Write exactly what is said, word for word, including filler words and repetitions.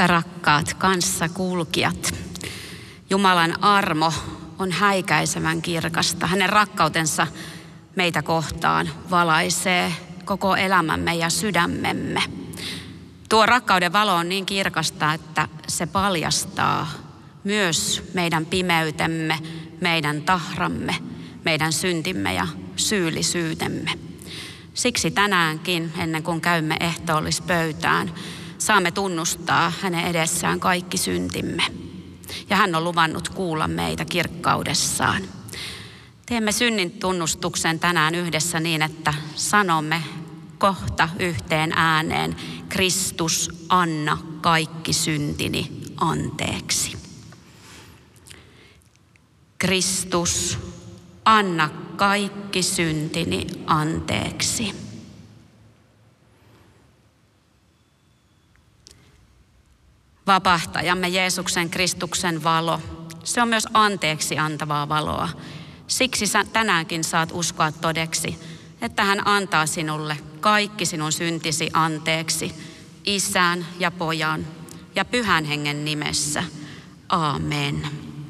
Rakkaat kanssakulkijat, Jumalan armo on häikäisevän kirkasta. Hänen rakkautensa meitä kohtaan valaisee koko elämämme ja sydämemme. Tuo rakkauden valo on niin kirkasta, että se paljastaa myös meidän pimeytemme, meidän tahramme, meidän syntimme ja syyllisyytemme. Siksi tänäänkin, ennen kuin käymme ehtoollispöytään, saamme tunnustaa hänen edessään kaikki syntimme. Ja hän on luvannut kuulla meitä kirkkaudessaan. Teemme synnin tunnustuksen tänään yhdessä niin, että sanomme kohta yhteen ääneen: Kristus, anna kaikki syntini anteeksi. Kristus, anna kaikki syntini anteeksi. Vapahtajamme Jeesuksen Kristuksen valo, se on myös anteeksi antavaa valoa. Siksi sä tänäänkin saat uskoa todeksi, että hän antaa sinulle kaikki sinun syntisi anteeksi Isän ja Pojan ja Pyhän Hengen nimessä. Aamen.